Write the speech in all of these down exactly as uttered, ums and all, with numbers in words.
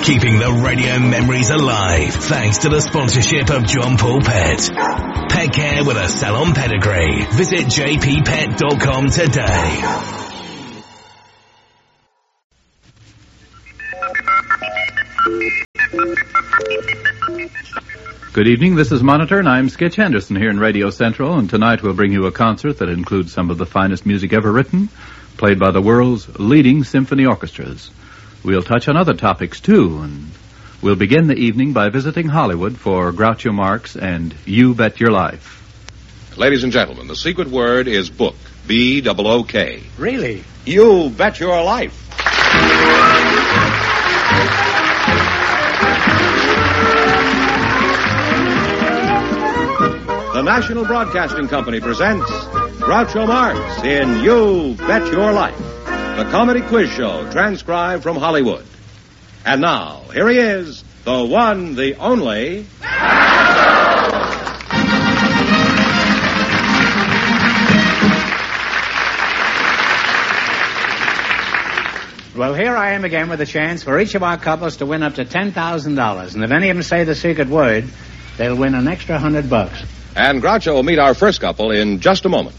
Keeping the radio memories alive thanks to the sponsorship of John Paul Pet. Pet care with a salon pedigree. Visit j p pet dot com today. Good evening, this is Monitor, and I'm Skitch Henderson here in Radio Central, and tonight we'll bring you a concert that includes some of the finest music ever written, played by the world's leading symphony orchestras. We'll touch on other topics, too, and we'll begin the evening by visiting Hollywood for Groucho Marx and You Bet Your Life. Ladies and gentlemen, the secret word is book, B O O K. Really? You Bet Your Life. The National Broadcasting Company presents Groucho Marx in You Bet Your Life, the comedy quiz show transcribed from Hollywood. And now, here he is, the one, the only... Well, here I am again with a chance for each of our couples to win up to ten thousand dollars. And if any of them say the secret word, they'll win an extra hundred bucks. And Groucho will meet our first couple in just a moment.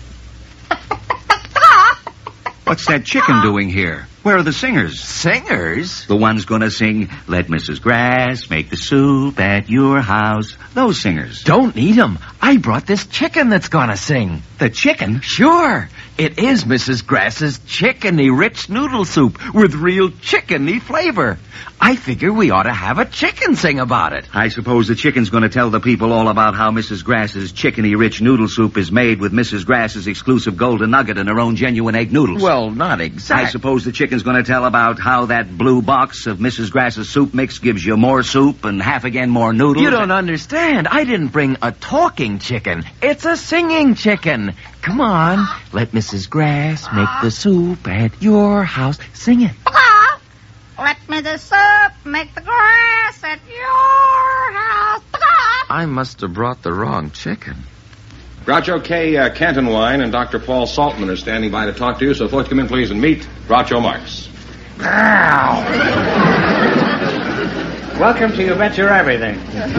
What's that chicken doing here? Where are the singers? Singers? The ones gonna sing, Let Missus Grass Make the Soup at Your House. Those singers. Don't need 'em. I brought this chicken that's gonna sing. The chicken? Sure. It is Missus Grass's chickeny rich noodle soup with real chickeny flavor. I figure we ought to have a chicken sing about it. I suppose the chicken's gonna tell the people all about how Missus Grass's chickeny rich noodle soup is made with Missus Grass's exclusive golden nugget and her own genuine egg noodles. Well, not exactly. I suppose the chicken's gonna tell about how that blue box of Missus Grass's soup mix gives you more soup and half again more noodles. You don't understand. I didn't bring a talking chicken. It's a singing chicken. Come on. Let Missus Grass make the soup at your house. Sing it. Let me the soup make the grass at your house. I must have brought the wrong chicken. Groucho K. Uh, Canton Wine and Doctor Paul Saltman are standing by to talk to you, so folks come in, please, and meet Groucho Marx. Welcome to You Bet Your Everything.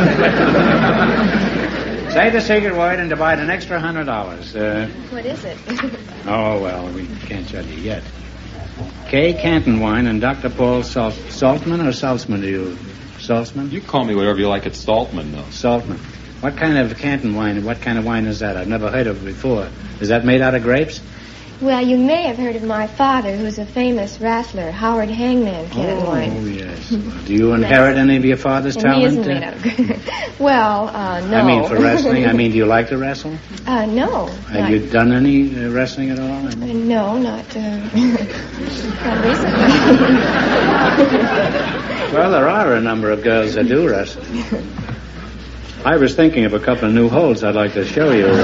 Say the secret word and divide an extra hundred dollars. Uh, what is it? oh, well, we can't tell you yet. K. Canton Wine and Doctor Paul Salt- Saltman or Saltzman do you? Saltzman? You call me whatever you like. It's Saltman, though. Saltman. What kind of Canton wine, what kind of wine is that? I've never heard of it before. Is that made out of grapes? Well, you may have heard of my father, who's a famous wrestler, Howard Hangman Canton oh, Wine. Oh, yes. Do you inherit any of your father's and talent? He isn't made out of grapes. Well, uh, no. I mean, for wrestling? I mean, do you like to wrestle? Uh, no. Have not... you done any uh, wrestling at all? I mean... uh, no, not, uh, not recently. Well, there are a number of girls that do wrestle. I was thinking of a couple of new holds I'd like to show you.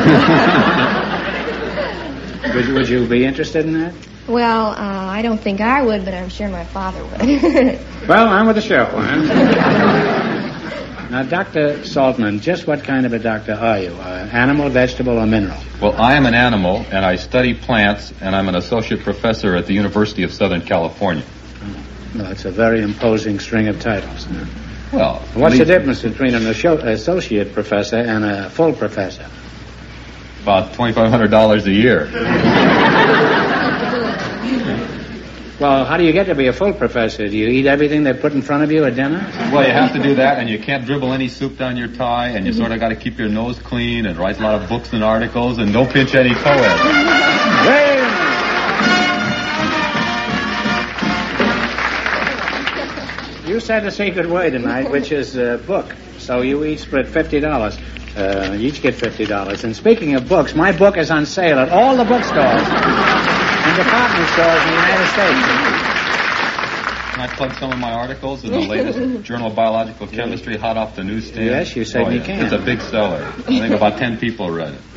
would, would you be interested in that? Well, uh, I don't think I would, but I'm sure my father would. Well, on with the show, huh? Now, Doctor Saltman, just what kind of a doctor are you? Uh, animal, vegetable, or mineral? Well, I am an animal, and I study plants, and I'm an associate professor at the University of Southern California. Well, that's a very imposing string of titles. Huh? Well, what's the the difference between an associate professor and a full professor? About twenty-five hundred dollars a year. Well, how do you get to be a full professor? Do you eat everything they put in front of you at dinner? Well, you have to do that, and you can't dribble any soup down your tie, and you sort of got to keep your nose clean and write a lot of books and articles, and don't pinch any co-eds. Hey! You said a secret word tonight, which is uh, book. So you each split fifty dollars. Uh, you each get fifty dollars. And speaking of books, my book is on sale at all the bookstores and department stores in the United States. Can I plug some of my articles in the latest Journal of Biological Chemistry, hot off the newsstand? Yes, you certainly oh, yeah. can. It's a big seller. I think about ten people read it.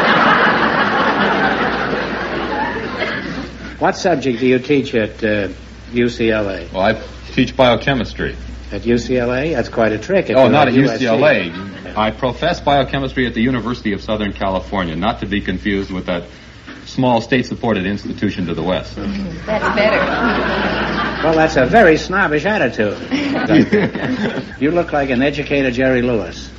What subject do you teach at uh, U C L A? Well, I teach biochemistry. At U C L A? That's quite a trick. Oh, not at U C L A. I profess biochemistry at the University of Southern California, not to be confused with that small state-supported institution to the west. That's better. Well, that's a very snobbish attitude. You look like an educated Jerry Lewis.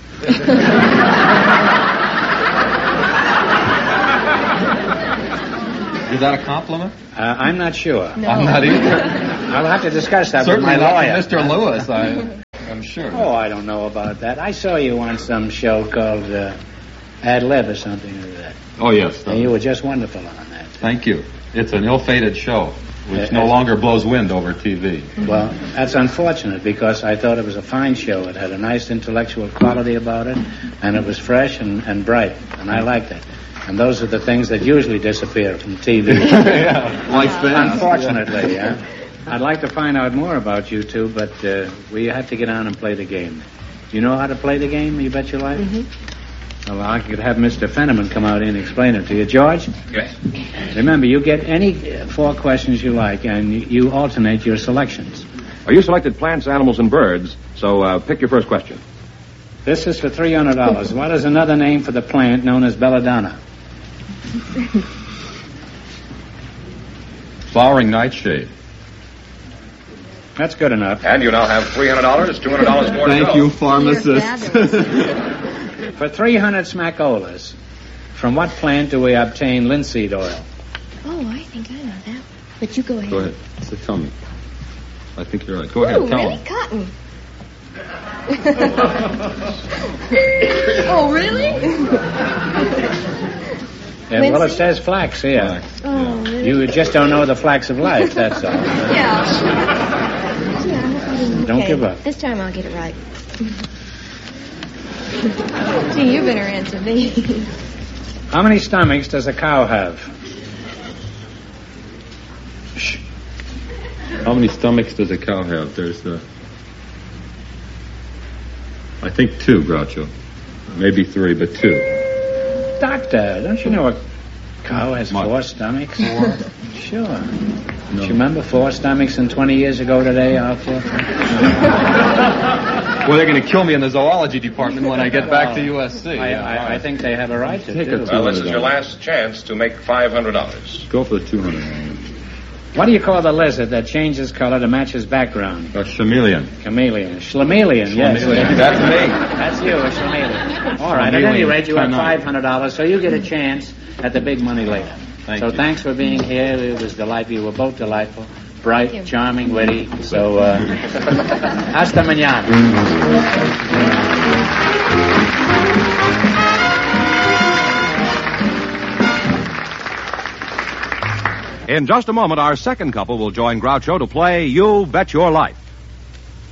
Is that a compliment? Uh, I'm not sure. No. I'm not either. I'll have to discuss that Certainly with my not lawyer. Mister Lewis, I, I'm sure. Oh, I don't know about that. I saw you on some show called uh, Ad Lib or something like that. Oh, yes. And you were just wonderful on that. Thank you. It's an ill-fated show, which Uh, no uh, longer blows wind over T V. Well, that's unfortunate because I thought it was a fine show. It had a nice intellectual quality about it, and it was fresh and, and bright, and I liked it. And those are the things that usually disappear from T V. Yeah, like fast. Unfortunately, yeah. I'd like to find out more about you two, but uh, we have to get on and play the game. Do you know how to play the game, You Bet Your Life? Mm-hmm. Well, I could have Mister Fenneman come out here and explain it to you. George? Yes. Remember, you get any uh, four questions you like, and you, you alternate your selections. Well, you selected plants, animals, and birds, so uh, pick your first question. This is for three hundred dollars. What is another name for the plant known as belladonna? Flowering nightshade. That's good enough. And you now have three hundred dollars, two hundred dollars more to Thank go. you, pharmacist. For three hundred smackolas, from what plant do we obtain linseed oil? Oh, I think I know that. But you go ahead. Go ahead. So tell me. I think you're right. Go Ooh, ahead. Tell really? me. Cotton. Oh, really? Yeah, well, it Linseed? says flax here. Flax. Oh, really? You just don't know the flax of life, that's all. Yeah. Gee, I hope I didn't- Don't okay, give up. This time I'll get it right. Gee, you better answer me. How many stomachs does a cow have? How many stomachs does a cow have? There's uh I think two, Groucho. Maybe three, but two. Doctor, don't you know a cow has What? four stomachs? Four? Sure. No. Do you remember four stomachs and twenty years ago today, Alpha? Well, they're going to kill me in the zoology department when I get back to U S C. I, I, I think they have a right to, Take too. a Well, this is your last chance to make five hundred dollars. Go for the two hundred dollars. What do you call the lizard that changes color to match his background? A chameleon. Chameleon. Schlemelian, yes. Chameleon. That's me. That's you, a chameleon. All right, at any rate, you have five hundred dollars, so you get a chance at the big money later. Thank so you. thanks for being here. It was delightful. You were both delightful, bright, you. charming, witty. So, uh, hasta mañana. In just a moment, our second couple will join Groucho to play You Bet Your Life.